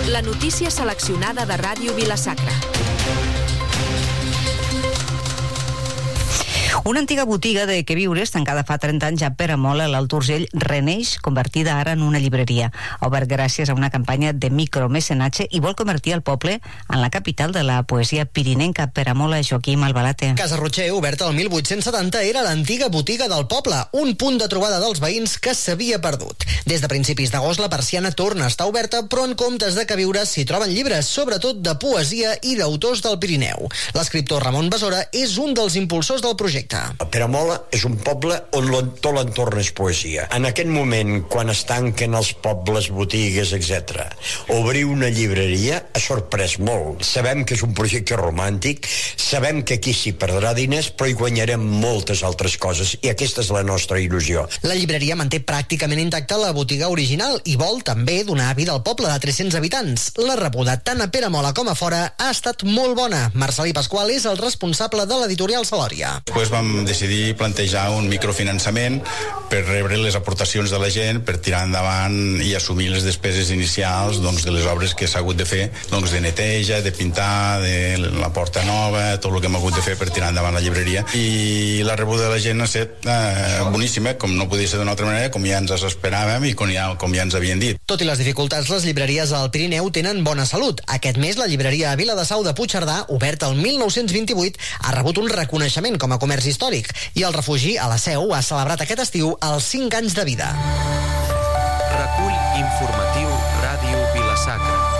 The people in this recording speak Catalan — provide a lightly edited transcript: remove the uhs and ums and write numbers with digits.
La notícia seleccionada de Ràdio Vila-sacra. Una antiga botiga de queviures, tancada fa 30 anys a Peramola, a l'Alt Urgell, reneix, convertida ara en una llibreria. Ha obert gràcies a una campanya de micromecenatge i vol convertir el poble en la capital de la poesia pirinenca. Peramola, Joaquim Albalate. Casa Rotxer, oberta el 1870, era l'antiga botiga del poble, un punt de trobada dels veïns que s'havia perdut. Des de principis d'agost, la persiana torna a estar oberta, però en comptes de queviures s'hi troben llibres, sobretot de poesia i d'autors del Pirineu. L'escriptor Ramon Besora és un dels impulsors del projecte. Peramola és un poble on tot l'entorn és poesia. En aquest moment, quan es tanquen els pobles, botigues, etc., obrir una llibreria ha sorprès molt. Sabem que és un projecte romàntic, sabem que aquí s'hi perdrà diners, però hi guanyarem moltes altres coses, i aquesta és la nostra il·lusió. La llibreria manté pràcticament intacta la botiga original i vol també donar vida al poble de 300 habitants. La rebuda tant a Peramola com a fora ha estat molt bona. Marcelí Pasqual és el responsable de l'editorial Salòria. Després vam decidir plantejar un microfinançament per rebre les aportacions de la gent, per tirar endavant i assumir les despeses inicials de les obres que s'ha hagut de fer, de neteja, de pintar, de la porta nova, tot el que hem hagut de fer per tirar endavant la llibreria. I la rebuda de la gent ha estat boníssima, com no podia ser d'una altra manera, com ja ens esperàvem i com ja ens havien dit. Tot i les dificultats, les llibreries al Pirineu tenen bona salut. Aquest mes, la llibreria a Viladasau de Puigcerdà, oberta el 1928, ha rebut un reconeixement com a comerç històric, i el refugi a la Seu ha celebrat aquest estiu els 5 anys de vida. Recull informatiu Ràdio Vila-sacra.